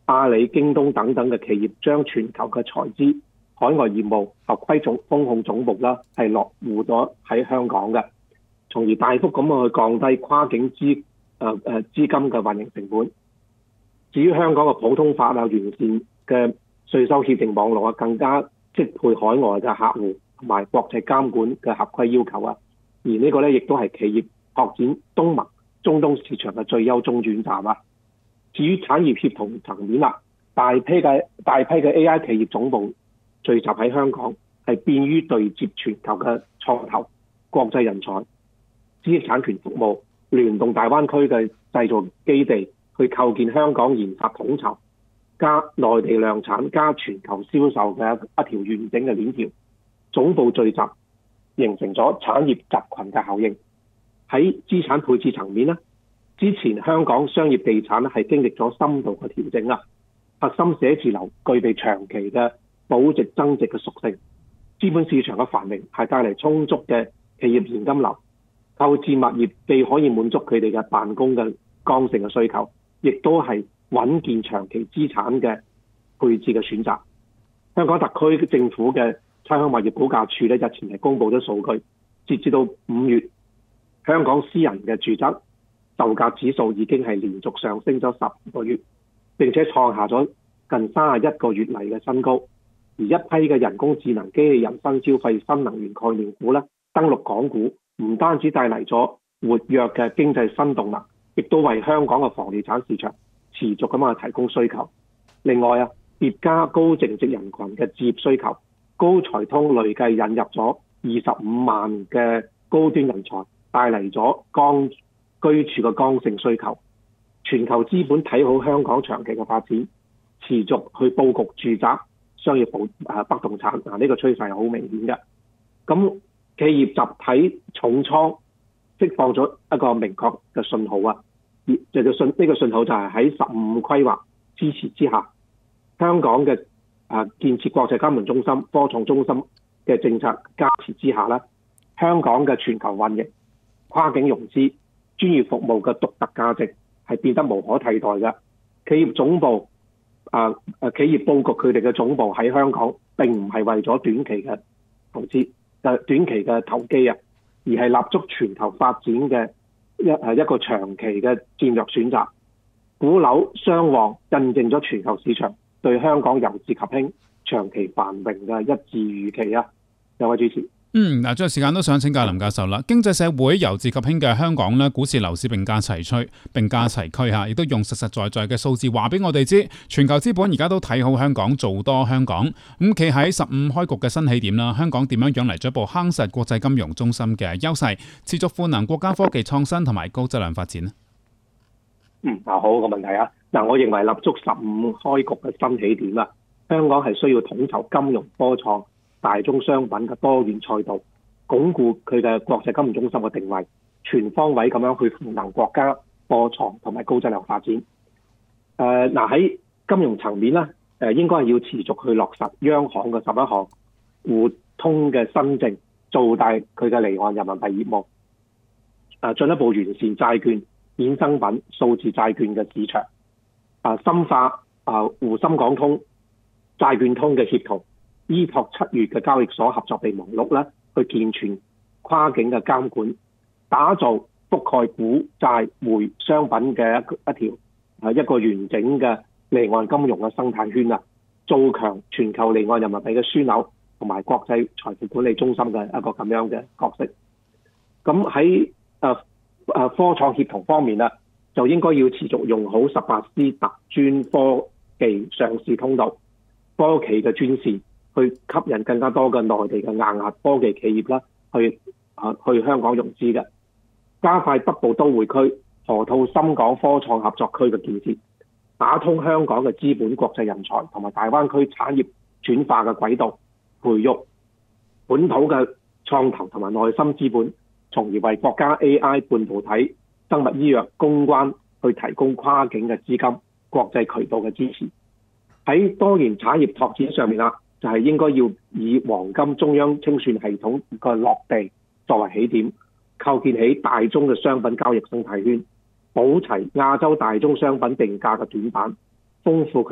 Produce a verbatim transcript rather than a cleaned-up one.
阿里、京東等等嘅企業將全球嘅財資、海外業務、合規總風控總部啦，係落戶咗喺香港嘅，從而大幅咁去降低跨境資誒誒資金嘅運營成本。至於香港嘅普通法啊、完善嘅稅收協定網絡啊，更加適配海外嘅客戶同埋國際監管嘅合規要求啊。而呢個咧，亦都係企業拓展東盟、中東市場嘅最優中轉站啊。至於產業協同層面啦，大批嘅大批嘅 A I 企業總部聚集喺香港，係便於對接全球嘅創投、國際人才、知識產權服務，聯動大灣區嘅製造基地，去構建香港研發統籌加內地量產加全球銷售嘅一條完整嘅鏈條。總部聚集形成咗產業集群嘅效應。喺資產配置層面咧，之前香港商業地產咧係經歷咗深度嘅調整啦。核心寫字樓具備長期嘅保值增值嘅屬性，資本市場嘅繁榮係帶嚟充足嘅企業現金流，購置物業既可以滿足佢哋嘅辦公嘅剛性嘅需求，亦都係穩健長期資產嘅配置嘅選擇。香港特區政府嘅差餉物業估價署咧日前係公布咗數據，截至到五月，香港私人嘅住宅售價指數已經係連續上升咗十五個月，並且創下咗近三十一個月嚟嘅新高。而一批嘅人工智能、機器人、新消費、新能源概念股咧登陸港股，唔單止帶嚟咗活躍嘅經濟新動能，亦都為香港嘅房地產市場持續咁樣提供需求。另外啊，疊加高淨值人群嘅置業需求，高才通累計引入咗二十五萬嘅高端人才，帶嚟咗剛居住嘅剛性需求。全球資本睇好香港長期嘅發展，持續去佈局住宅、商業部誒不動產，嗱、這、呢個趨勢係好明顯嘅。咁企業集體重倉釋放咗一個明確嘅信號啊！就就信呢個信號就係喺十五規劃支持之下，香港嘅誒建設國際金融中心、科創中心嘅政策加持之下咧，香港嘅全球運營、跨境融資、專業服務嘅獨特價值係變得無可替代嘅。企業總部啊誒、啊、企業佈局佢哋嘅總部喺香港，並唔係為咗短期嘅投資、誒短期嘅投機啊，而係立足全球發展嘅一係一個長期嘅戰略選擇。股樓雙旺印證咗全球市場對香港由治及興、長期繁榮嘅一致預期啊！兩位主持。 嗯，嗱，最後時間都想請教林教授啦。經濟社會由治及興嘅香港咧，股市樓市並駕齊驅，並駕齊驅嚇，亦都用實實在在嘅數字話俾我哋知，全球資本而家都睇好香港，做多香港。咁企喺十五開局嘅新起點啦，香港點樣樣嚟進一步夯實國際金融中心嘅優勢，持續賦能國家科技創新同埋高質量發展呢？ 嗯，啊好個問題啊！嗱，我認為立足十五開局嘅新起點啦，香港係需要統籌金融科創、大宗商品嘅多元賽道，鞏固佢嘅國際金融中心嘅定位，全方位咁樣去賦能國家科創同埋高質量發展。誒、呃，嗱喺金融層面咧，誒、呃、應該係要持續去落實央行嘅十一項互通嘅新政，做大佢嘅離岸人民幣業務。誒、呃，進一步完善債券、衍生品、數字債券嘅市場。啊、呃，深化啊滬、呃、深港通、債券通嘅協同。依託七月嘅交易所合作備忘錄咧，去健全跨境嘅監管，打造覆蓋股債匯商品嘅一一條係一個完整嘅離岸金融嘅生態圈啊，做強全球離岸人民幣嘅樞紐同埋國際財富管理中心嘅一個咁樣嘅角色。咁喺誒誒科創協同方面啊，就應該要持續用好十八 C 特專科技上市通道、科企嘅專線。去吸引更加多嘅內地嘅硬核科技企業啦，去啊去香港融資嘅，加快北部都會區河套深港科創合作區嘅建設，打通香港嘅資本國際人才同埋大灣區產業轉化嘅軌道，培育本土嘅創投同埋內心資本，從而為國家 A I、半導體、生物醫藥、公關去提供跨境嘅資金、國際渠道嘅支持。喺多元產業拓展上面啦，就係應該要以黃金中央清算系統個落地作為起點，構建起大宗嘅商品交易生態圈，補齊亞洲大宗商品定價嘅短板，豐富佢